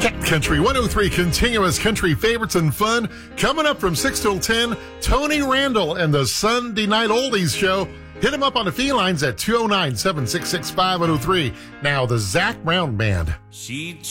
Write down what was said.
Cat Country 103 continuous country favorites and fun. Coming up from 6 till 10, Tony Randall and the Sunday Night Oldies Show. Hit him up on the felines at 209-766-5103. Now, the Zac Brown Band. She